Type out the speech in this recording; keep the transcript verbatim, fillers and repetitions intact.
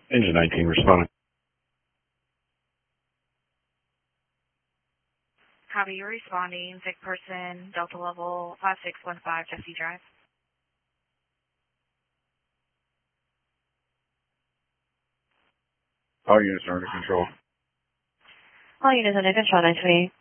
Engine nineteen responding. Copy, you're responding. Sick person, Delta level five six one five, Jesse Drive. All units are under control. All units under control, nine twenty-eight.